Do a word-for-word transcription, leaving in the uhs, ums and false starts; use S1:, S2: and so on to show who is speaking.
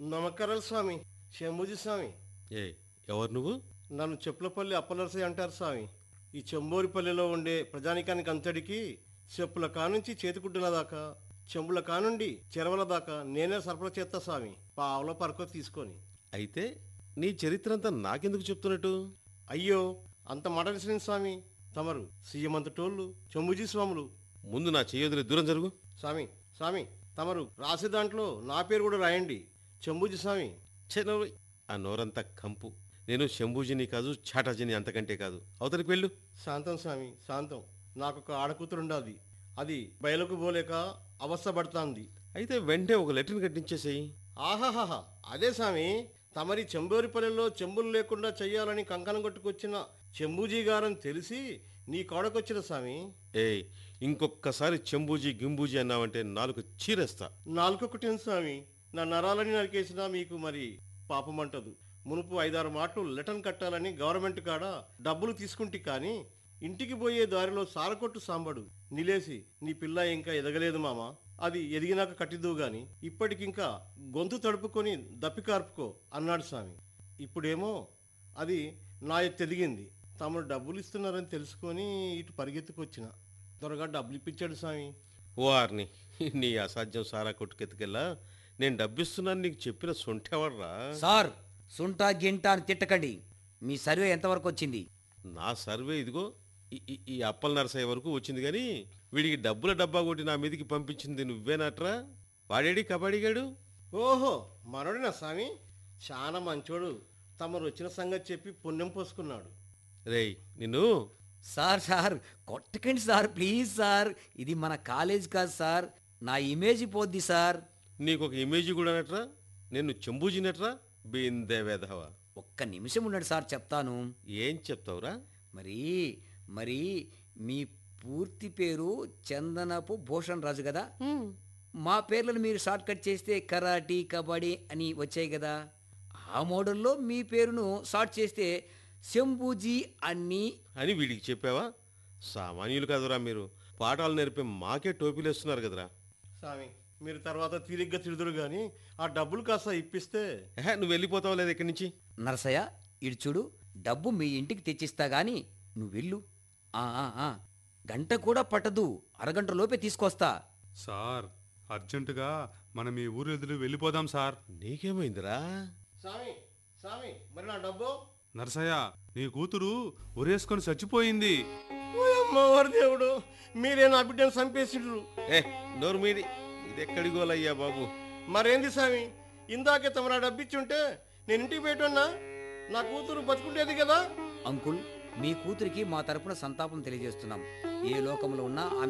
S1: నమస్కారాలు స్వామి. శంభూజీ స్వామి.
S2: ఏ ఎవరు నువ్వు?
S1: నన్ను చెప్పులపల్లి అప్పలరసయ్య అంటారు స్వామి. ఈ చెంబూరిపల్లిలో ఉండే ప్రజానికానికి అంతటికి చెప్పుల కానుంచి చేతికుడ్డుల దాకా, చెంబుల కానుండి చెరవల దాకా నేనే సరఫరా చేస్తా స్వామి, పావుల పరకో తీసుకొని.
S2: అయితే నీ చరిత్ర అంతా నాకెందుకు చెప్తున్నట్టు?
S1: అయ్యో, అంత మాట తెలిసిన స్వామి. తమరు సీఎమంతటోళ్ళు చెంబూజీ స్వాములు.
S2: ముందు నా చెయ్యొదిలి దూరం జరుగు.
S1: స్వామి స్వామి తమరు రాసే దాంట్లో నా పేరు కూడా రాయండి, చెంబూజీ స్వామి.
S2: చెనోయ్ ఆ నోరంతా కంపు. నేను శంభూజిని కాదు, చాటాజిని, అంతకంటే కాదు. అవతలికి వెళ్ళు.
S1: శాంతం స్వామి శాంతం. నాకొక ఆడకూతురుండాది, అది బయలకు పోలేక అవస్థ పడుతుంది.
S2: అయితే వెంటనే ఒక లెటర్ని కట్టించేసేయి.
S1: ఆహాహాహా, అదే స్వామి. తమరి చెంబూరిపల్లెలో చెంబులు లేకుండా చెయ్యాలని కంకణం కొట్టుకొచ్చిన చెంబూజీ గారని తెలిసి నీ కాడకొచ్చిన స్వామి.
S2: ఏయ్, ఇంకొక్కసారి చెంబూజీ గింబూజీ అన్నావంటే నాలుగు చీరేస్తా.
S1: నాలుగొకటి స్వామి, నా నరాలని నరికేసినా మీకు మరి పాపమంటదు. మునుపు ఐదారు మాటలు లెటన్ కట్టాలని గవర్నమెంట్ కాడ డబ్బులు తీసుకుంటే కానీ ఇంటికి పోయే దారిలో సారకొట్టు సాంబడు నిలేసి, నీ పిల్ల ఇంకా ఎదగలేదు మామ, అది ఎదిగినాక కట్టిద్దువు గాని ఇప్పటికింకా గొంతు తడుపుకొని దప్పి కార్పుకో అన్నాడు స్వామి. ఇప్పుడేమో అది నా ఎత్తెదిగింది. తమరు డబ్బులు ఇస్తున్నారని తెలుసుకొని ఇటు పరిగెత్తుకొచ్చిన. త్వరగా డబ్బులు ఇప్పించాడు స్వామి.
S2: వారిని నీ అసాధ్యం సారా కొట్టుకెత్తుకెళ్ళా. నేను డబ్బిస్తున్నాను నీకు చెప్పిన సొంటెవర్రా?
S3: సార్, సుంటా గింటా అని తిట్టకండి. మీ సర్వే ఎంతవరకు వచ్చింది?
S2: నా సర్వే ఇదిగో ఈ- ఈ- ఈ అప్పల నరసయ్య వరకు వచ్చింది. కానీ వీడికి డబ్బుల డబ్బా కొట్టి నా మీదకి పంపించింది నువ్వేనట్రా? వాడేడి కబడ్డీగాడు?
S1: ఓహో, మనోడినా స్వామి? చాలా మంచోడు. తమరు వచ్చిన సంగతి చెప్పి పుణ్యం పోసుకున్నాడు.
S2: రేయ్ నిన్ను.
S3: సార్ సార్ కొట్టకండి సార్, ప్లీజ్ సార్. ఇది మన కాలేజ్ కాదు సార్, నా ఇమేజ్ పోద్ది సార్.
S2: నీకు ఒక ఇమేజ్ కూడా నట్రా? నేను చెంబూజినట్రా? బీందే వేధవ.
S3: ఒక్క నిమిషం ఉండండి సార్, చెప్తాను.
S2: ఏం చెప్తావురా?
S3: మరి మరి మీ పూర్తి పేరు చందనపు భూషణ్ రాజు కదా? మా పేర్లను మీరు షార్ట్ కట్ చేస్తే కరాటీ, కబడ్డీ అని వచ్చాయి కదా. ఆ మోడల్లో మీ పేరును షార్ట్ చేస్తే శంభూజీ అని
S2: అని వీడికి చెప్పావా? సామాన్యులు కదరా మీరు. పాఠాలు నేర్పే మాకే టోపీలు వేస్తున్నారు కదరా.
S1: స్వామి, మీరు తర్వాత తీరిగ్గా తిడుదురు గాని ఆ డబ్బులు కాస్త ఇప్పిస్తే.
S2: ఏహే, నువ్వు వెళ్ళిపోతావు లేదా ఇక్కడి నుంచి?
S3: నరసయ్య, ఇటు చూడు, డబ్బు మీ ఇంటికి తెచ్చిస్తా గాని నువ్వు వెళ్ళు. ఆ, ఆ, ఆ, గంట కూడా పట్టదు, అరగంట లోపే తీసుకొస్తా.
S4: సార్, అర్జెంటుగా మనం ఈ ఊరు ఎదురు వెళ్ళిపోదాం సార్.
S2: నీకేమైందిరా?
S1: స్వామి స్వామి మరి నా డబ్బు?
S4: నరసయ్య, నీ కూతురు ఉరేసుకొని చచ్చిపోయింది.
S1: ఓయమ్మవారి దేవుడు, మీరే నా బిడ్డను చంపేసిండ్రు.
S2: ఏ నోరు మీది. ఇది ఎక్కడి గోలయ్యా బాబు?
S1: మరేంది స్వామి, ఇందాకే తమ నా డబ్బిచ్చుంటే నేను ఇంటికి పోయేటోన్నా, నా కూతురు బతుకుంటేది కదా.
S3: అంకుల్, మీ కూతురికి మా తరపున సంతాపం తెలియజేస్తున్నాం. ఏ లోకంలో ఉన్నా ఆమె